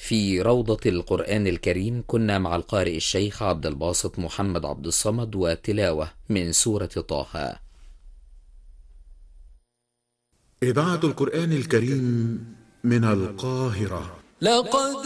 في روضة القرآن الكريم كنا مع القارئ الشيخ عبد الباسط محمد عبد الصمد وتلاوة من سورة طه. إذاعة القرآن الكريم من القاهرة. لقد